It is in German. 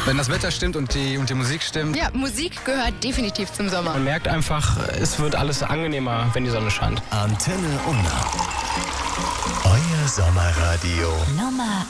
Wenn das Wetter stimmt und die Musik stimmt. Ja, Musik gehört definitiv zum Sommer. Man merkt einfach, es wird alles angenehmer, wenn die Sonne scheint. Antenne Unna. Euer Sommerradio. Nummer